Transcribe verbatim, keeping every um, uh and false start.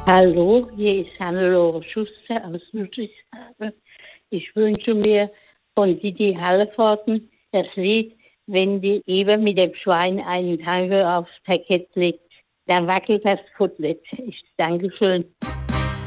Hallo, hier ist Hannelore Schuster aus Ludwigshafen. Ich wünsche mir von Didi Hallervorden das Lied "Wenn die Eber mit dem Schwein einen Tango aufs Parkett legt", dann wackelt das Kotelett. Ich danke schön.